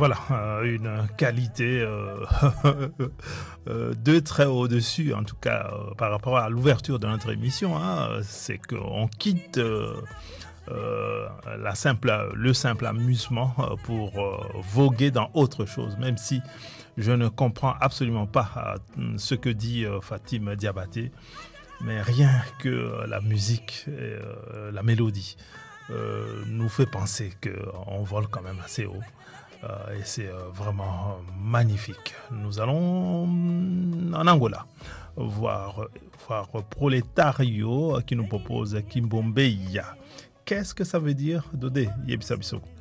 voilà, une qualité de très au-dessus, en tout cas par rapport à l'ouverture de notre émission. Hein, c'est qu'on quitte le simple amusement pour voguer dans autre chose, même si je ne comprends absolument pas ce que dit Fatim Diabaté, mais rien que la musique et la mélodie nous fait penser qu'on vole quand même assez haut. Et c'est vraiment magnifique. Nous allons en Angola voir Proletario qui nous propose Kimbombeya. Qu'est-ce que ça veut dire, Dodé Yebisabiso?